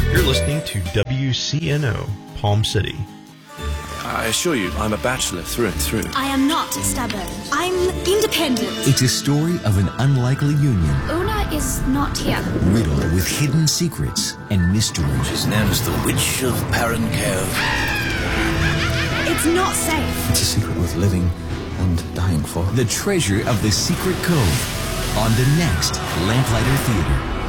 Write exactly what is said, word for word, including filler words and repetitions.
You're listening to W C N O, Palm City. I assure you, I'm a bachelor through and through. I am not stubborn. I'm independent. It's a story of an unlikely union. Una is not here. Riddled with hidden secrets and mysteries. She's known as the Witch of Perrin Cove. It's not safe. It's a secret worth living and dying for. The treasure of the Secret Cove on the next Lamplighter Theater.